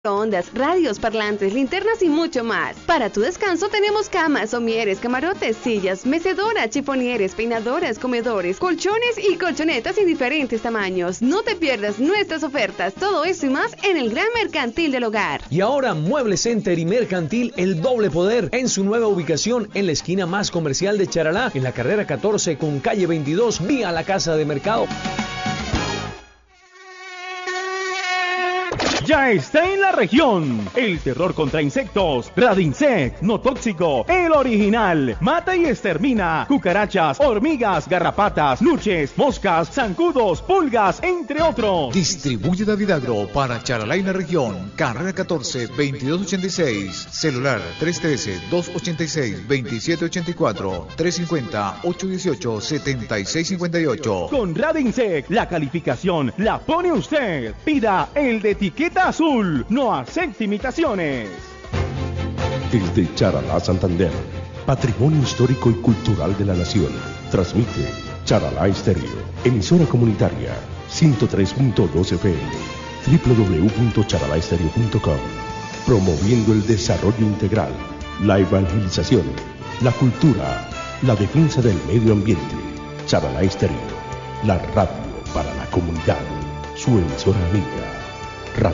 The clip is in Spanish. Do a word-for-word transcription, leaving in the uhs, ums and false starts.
Ondas, radios, parlantes, linternas y mucho más. Para tu descanso tenemos camas, somieres, camarotes, sillas, mecedoras, chifonieres, peinadoras, comedores, colchones y colchonetas en diferentes tamaños. No te pierdas nuestras ofertas, todo eso y más en el Gran Mercantil del Hogar. Y ahora Mueble Center y Mercantil El Doble Poder en su nueva ubicación en la esquina más comercial de Charalá, en la carrera catorce con calle veintidós, vía la Casa de Mercado. Ya está en la región. El terror contra insectos. Radinsect, no tóxico. El original. Mata y extermina cucarachas, hormigas, garrapatas, luches, moscas, zancudos, pulgas, entre otros. Distribuye David Agro para Charalá y la región. Carrera catorce, veintidós ochenta y seis. Celular tres uno tres, dos ocho seis, dos siete ocho cuatro. tres cinco cero, ocho uno ocho, siete seis cinco ocho. Con Radinsect, la calificación la pone usted. Pida el de etiqueta azul, no acepte imitaciones. Desde Charalá, Santander, patrimonio histórico y cultural de la nación, transmite Charalá Estéreo, emisora comunitaria, ciento tres punto dos F M, doble u doble u doble u punto charalá estéreo punto com, promoviendo el desarrollo integral, la evangelización, la cultura, la defensa del medio ambiente. Charalá Estéreo, la radio para la comunidad, su emisora amiga.